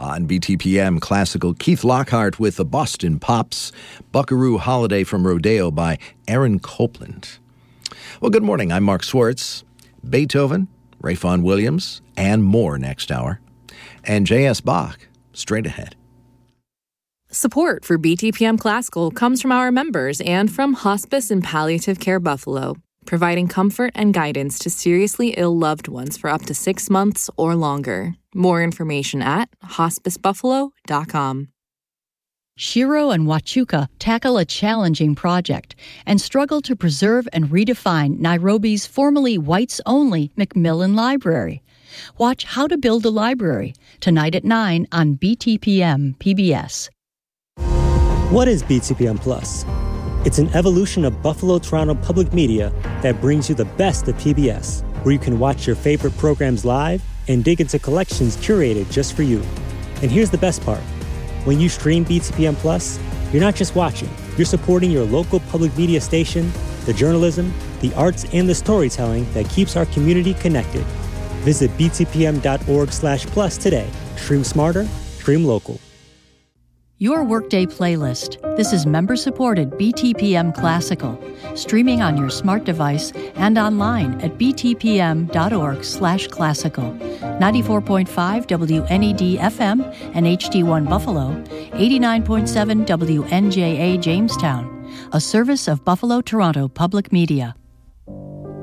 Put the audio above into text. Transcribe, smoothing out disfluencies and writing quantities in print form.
On BTPM Classical, Keith Lockhart with the Boston Pops, Buckaroo Holiday from Rodeo by Aaron Copland. Well, good morning. I'm Mark Swartz. Beethoven, Ralph Vaughan Williams, and more next hour. And J.S. Bach, straight ahead. Support for BTPM Classical comes from our members and from Hospice and Palliative Care Buffalo, providing comfort and guidance to seriously ill loved ones for up to 6 months or longer. More information at hospicebuffalo.com. Shiro and Wachuka tackle a challenging project and struggle to preserve and redefine Nairobi's formerly whites-only Macmillan Library. Watch How to Build a Library, tonight at 9 on BTPM PBS. What is BTPM Plus? It's an evolution of Buffalo Toronto Public Media that brings you the best of PBS, where you can watch your favorite programs live and dig into collections curated just for you. And here's the best part. When you stream BTPM Plus, you're not just watching, you're supporting your local public media station, the journalism, the arts, and the storytelling that keeps our community connected. Visit btpm.org/plus today. Stream smarter, stream local. Your Workday playlist. This is member-supported BTPM Classical, streaming on your smart device and online at btpm.org/classical. 94.5 WNED FM and HD1 Buffalo, 89.7 WNJA Jamestown, a service of Buffalo Toronto Public Media.